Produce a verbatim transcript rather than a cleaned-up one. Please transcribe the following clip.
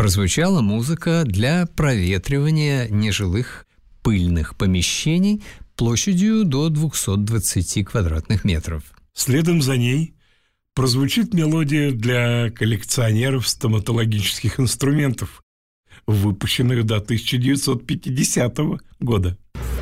прозвучала музыка для проветривания нежилых пыльных помещений площадью до двести двадцать квадратных метров. Следом за ней прозвучит мелодия для коллекционеров стоматологических инструментов, выпущенных до тысяча девятьсот пятидесятого года.